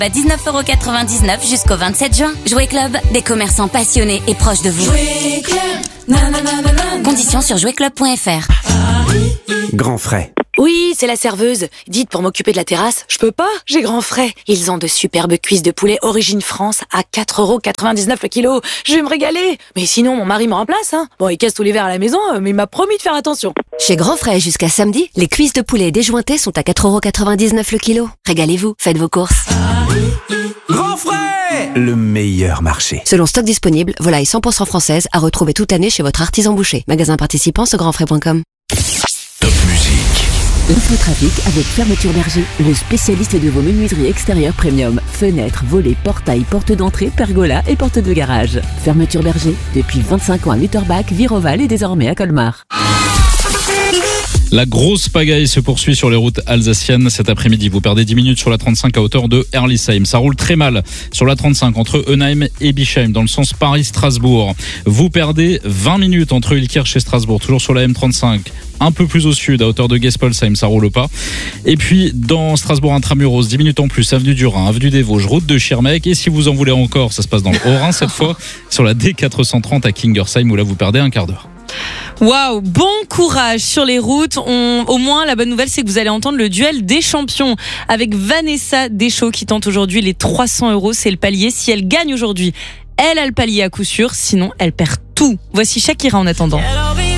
À 19,99€ jusqu'au 27 juin. Jouet Club, des commerçants passionnés et proches de vous. Jouet Club. Conditions sur jouetclub.fr. Grand frais. Oui, c'est la serveuse. Dites, pour m'occuper de la terrasse, je peux pas, j'ai grand frais. Ils ont de superbes cuisses de poulet origine France à 4,99€ le kilo. Je vais me régaler. Mais sinon, mon mari me remplace, hein. Bon, il casse tous les verres à la maison, mais il m'a promis de faire attention. Chez Grand Frais, jusqu'à samedi, les cuisses de poulet déjointées sont à 4,99€ le kilo. Régalez-vous, faites vos courses. Grand frais, le meilleur marché. Selon stock disponible, volaille 100% française à retrouver toute l'année chez votre artisan boucher. Magasin participant sur grandfrais.com. Top musique. Infotrafic avec Fermeture Berger, le spécialiste de vos menuiseries extérieures premium. Fenêtres, volets, portails, portes d'entrée, pergolas et portes de garage. Fermeture Berger, depuis 25 ans à Lutterbach, Viroval et désormais à Colmar. La grosse pagaille se poursuit sur les routes alsaciennes cet après-midi. Vous perdez 10 minutes sur la 35 à hauteur de Herlisheim. Ça roule très mal sur la 35 entre Eunheim et Bischheim dans le sens Paris-Strasbourg. Vous perdez 20 minutes entre Ilkirch et Strasbourg, toujours sur la M35. Un peu plus au sud, à hauteur de Gespolsheim, ça roule pas. Et puis, dans Strasbourg intramuros, 10 minutes en plus, avenue du Rhin, avenue des Vosges, route de Schirmeck. Et si vous en voulez encore, ça se passe dans le Haut-Rhin cette fois, sur la D430 à Kingersheim, où là vous perdez un quart d'heure. Waouh, bon courage sur les routes. Au moins, la bonne nouvelle, c'est que vous allez entendre le duel des champions avec Vanessa Deschaux qui tente aujourd'hui les 300€. C'est le palier. Si elle gagne aujourd'hui, elle a le palier à coup sûr. Sinon, elle perd tout. Voici Shakira en attendant.